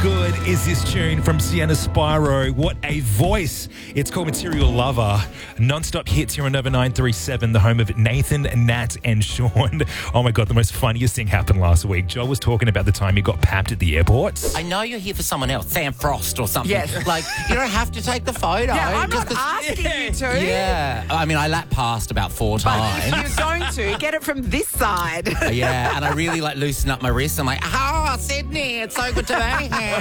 good is this tune from Sienna Spyro? What a voice. It's called Material Lover. Non-stop hits here on Nova 937, the home of Nathan, Nat and Sean. Oh my God, the most funniest thing happened last week. Joel was talking about the time he got papped at the airport. I know you're here for someone else, Sam Frost or something. Yes. Like, you don't have to take the photo. Yeah, I'm not Just asking you to. Yeah. I mean, I lap past about 4 times. But if you're going to, get it from this side. Yeah, and I really loosen up my wrist. I'm like, oh, Sydney, it's so good to be here.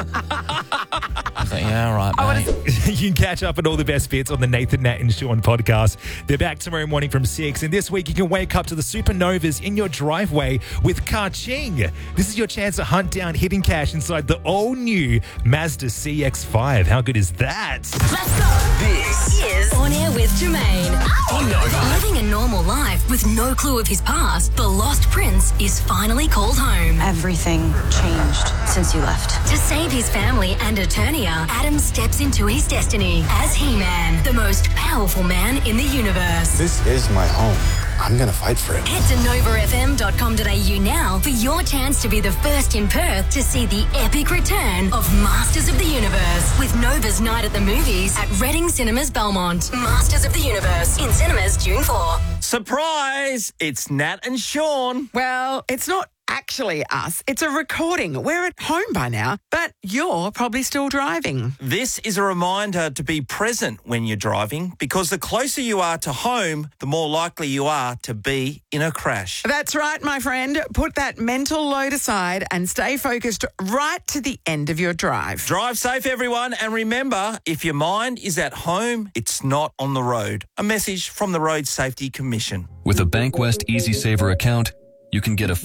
I thought, yeah, all right, mate. You can catch up on all the best bits on the Nathan, Nat and Sean podcast. They're back tomorrow morning from 6. And this week you can wake up to the supernovas in your driveway with Ka-Ching. This is your chance to hunt down hidden cash inside the all-new Mazda CX-5. How good is that? Let's go. This is On Air with Jermaine. On Nova. Living a normal life with no clue of his past, the Lost Prince is finally called home. Everything changed since you left. To save his family and Eternia, Adam steps into his destiny as He-Man, the most powerful man in the universe. This is my home. I'm going to fight for it. Head to novafm.com.au now for your chance to be the first in Perth to see the epic return of Masters of the Universe with Nova's Night at the Movies at Reading Cinemas Belmont. Masters of the Universe in cinemas June 4. Surprise! It's Nat and Sean. Well, it's not actually us. It's a recording. We're at home by now, but you're probably still driving. This is a reminder to be present when you're driving, because the closer you are to home, the more likely you are to be in a crash. That's right, my friend. Put that mental load aside and stay focused right to the end of your drive. Drive safe, everyone, and remember, if your mind is at home, it's not on the road. A message from the Road Safety Commission. With a Bankwest Easy Saver account, you can get a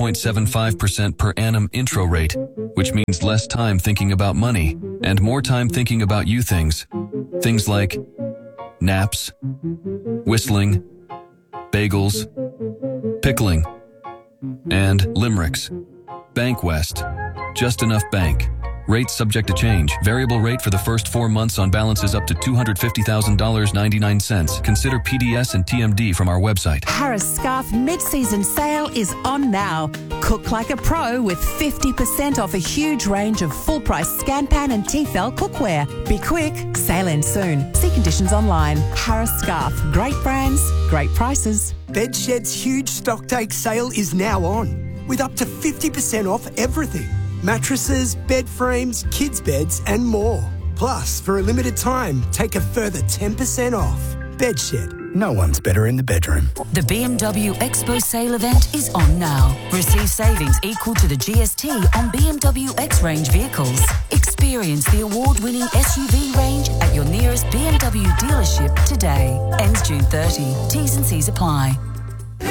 5.75% per annum intro rate, which means less time thinking about money and more time thinking about you things. Things like naps, whistling, bagels, pickling, and limericks. Bankwest. Just enough bank. Rates subject to change. Variable rate for the first 4 months on balances up to $250,000.99. Consider PDS and TMD from our website. Harris Scarf mid-season sale is on now. Cook like a pro with 50% off a huge range of full-price Scanpan and Tefal cookware. Be quick, sale ends soon. See conditions online. Harris Scarf. Great brands, great prices. Bedshed's huge stock take sale is now on, with up to 50% off everything. Mattresses, bed frames, kids' beds and more. Plus, for a limited time, take a further 10% off. Bedshed. No one's better in the bedroom. The BMW Expo sale event is on now. Receive savings equal to the GST on BMW X-Range vehicles. Experience the award-winning SUV range at your nearest BMW dealership today. Ends June 30. T's and C's apply.